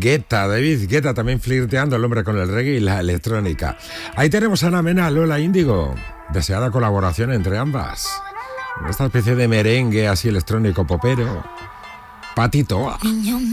Guetta, David Guetta, también flirteando el hombre con el reggae y la electrónica. Ahí tenemos a Ana Mena, Lola Índigo, deseada colaboración entre ambas. Esta especie de merengue así electrónico popero. Patito. Niño